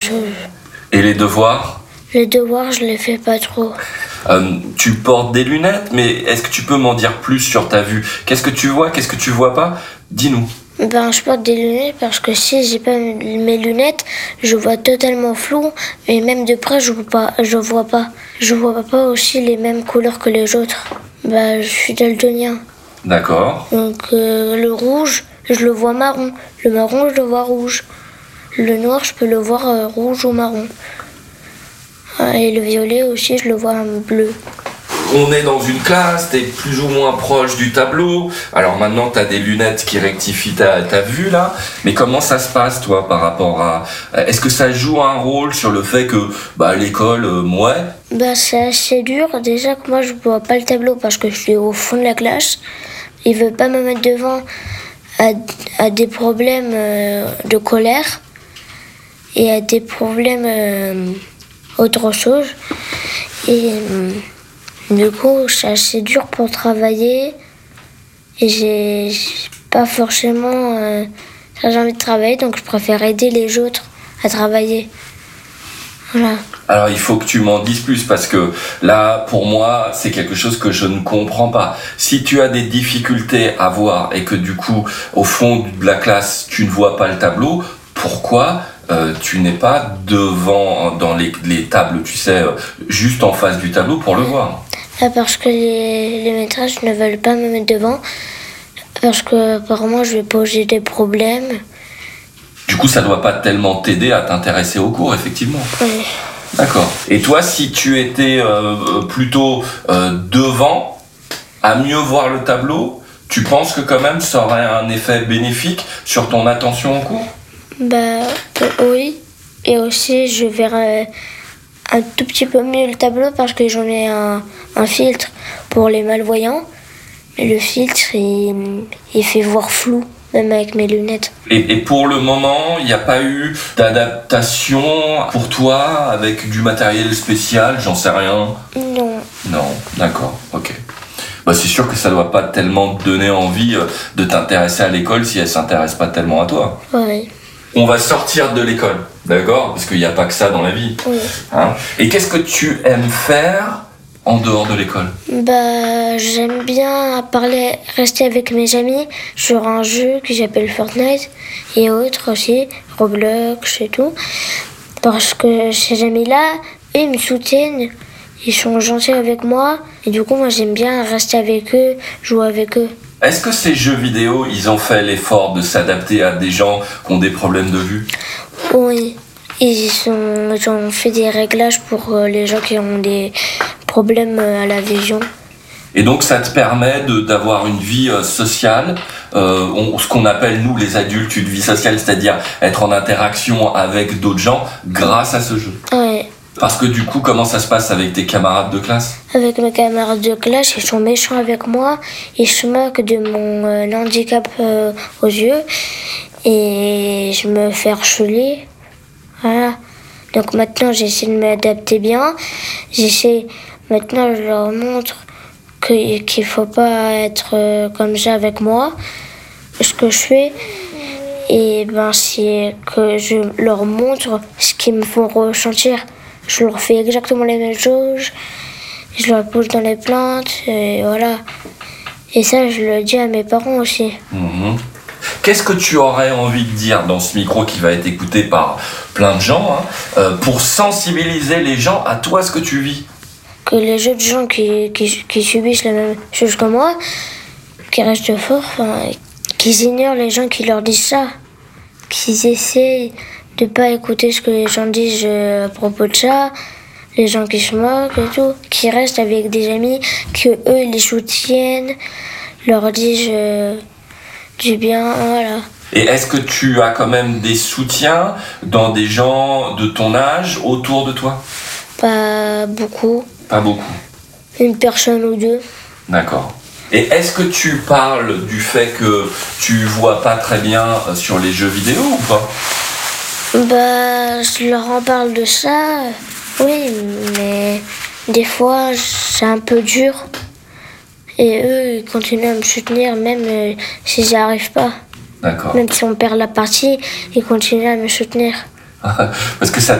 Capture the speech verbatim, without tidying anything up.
chose. Et les devoirs ? Les devoirs, je les fais pas trop. Euh, tu portes des lunettes, mais est-ce que tu peux m'en dire plus sur ta vue ? Qu'est-ce que tu vois ? Qu'est-ce que tu vois pas ? Dis-nous. Ben, je porte des lunettes parce que si j'ai pas mes lunettes, je vois totalement flou. Et même de près, je vois pas. Je vois pas. Je vois pas aussi les mêmes couleurs que les autres. Ben, je suis daltonien. D'accord. Donc euh, le rouge, je le vois marron. Le marron, je le vois rouge. Le noir, je peux le voir euh, rouge ou marron. Et le violet aussi, je le vois bleu. On est dans une classe, t'es plus ou moins proche du tableau. Alors maintenant, t'as des lunettes qui rectifient ta, ta vue là. Mais comment ça se passe, toi, par rapport à... Est-ce que ça joue un rôle sur le fait que, bah, l'école, euh, ouais Bah, c'est assez dur. Déjà que moi, je vois pas le tableau parce que je suis au fond de la classe. Il veut pas me mettre devant à, à des problèmes euh, de colère et à des problèmes euh, autre chose. Et... Euh, Du coup, c'est assez dur pour travailler et j'ai pas forcément euh, très envie de travailler, donc je préfère aider les autres à travailler. Voilà. Alors il faut que tu m'en dises plus parce que là, pour moi, c'est quelque chose que je ne comprends pas. Si tu as des difficultés à voir et que du coup, au fond de la classe, tu ne vois pas le tableau, pourquoi euh, tu n'es pas devant, dans les, les tables, tu sais, euh, juste en face du tableau pour le voir ? Ah, parce que les, les maîtresses ne veulent pas me mettre devant, parce que apparemment je vais poser des problèmes. Du coup, ça doit pas tellement t'aider à t'intéresser au cours, effectivement. Oui. D'accord. Et toi, si tu étais euh, plutôt euh, devant, à mieux voir le tableau, tu penses que quand même ça aurait un effet bénéfique sur ton attention au cours ? Bah euh, oui. Et aussi, je verrai un tout petit peu mieux le tableau parce que j'en ai un, un filtre pour les malvoyants. Mais le filtre, il, il fait voir flou, même avec mes lunettes. Et, et pour le moment, il n'y a pas eu d'adaptation pour toi avec du matériel spécial, j'en sais rien ? Non. Non, d'accord, ok. Bah, c'est sûr que ça doit pas tellement te donner envie de t'intéresser à l'école si elle s'intéresse pas tellement à toi. Oui. On va sortir de l'école, d'accord ? Parce qu'il n'y a pas que ça dans la vie. Oui. Hein ? Et qu'est-ce que tu aimes faire en dehors de l'école ? Bah, j'aime bien parler, rester avec mes amis sur un jeu que j'appelle Fortnite et autres aussi, Roblox et tout. Parce que ces amis-là, eux, ils me soutiennent, ils sont gentils avec moi et du coup, moi, j'aime bien rester avec eux, jouer avec eux. Est-ce que ces jeux vidéo, ils ont fait l'effort de s'adapter à des gens qui ont des problèmes de vue ? Oui, ils, sont, ils ont fait des réglages pour les gens qui ont des problèmes à la vision. Et donc ça te permet de, d'avoir une vie euh, sociale, euh, on, ce qu'on appelle nous les adultes une vie sociale, c'est-à-dire être en interaction avec d'autres gens grâce à ce jeu. Oui. Parce que du coup, comment ça se passe avec tes camarades de classe ? Avec mes camarades de classe, ils sont méchants avec moi, ils se moquent de mon euh, handicap euh, aux yeux et je me fais harceler. Voilà. Donc maintenant, j'essaie de m'adapter bien. J'essaie, maintenant, je leur montre que, qu'il ne faut pas être euh, comme ça avec moi. Ce que je fais, et ben, c'est que je leur montre ce qu'ils me font ressentir. Je leur fais exactement les mêmes choses. Je leur pose dans les plantes, et voilà. Et ça, je le dis à mes parents aussi. Mmh. Qu'est-ce que tu aurais envie de dire dans ce micro qui va être écouté par plein de gens, hein, euh, pour sensibiliser les gens à toi, ce que tu vis ? Que les autres gens qui, qui, qui subissent la même chose que moi, qui restent forts, qu'ils ignorent les gens qui leur disent ça. Qu'ils essaient de ne pas écouter ce que les gens disent à propos de ça. Les gens qui se moquent et tout, qui restent avec des amis, que eux les soutiennent, leur disent euh, du bien, voilà. Et est-ce que tu as quand même des soutiens dans des gens de ton âge autour de toi ? Pas beaucoup. Pas beaucoup. Une personne ou deux. D'accord. Et est-ce que tu parles du fait que tu vois pas très bien sur les jeux vidéo ou pas ? Bah, je leur en parle de ça. Oui, mais des fois, c'est un peu dur. Et eux, ils continuent à me soutenir, même euh, si j'y arrive pas. D'accord. Même si on perd la partie, ils continuent à me soutenir. Parce que ça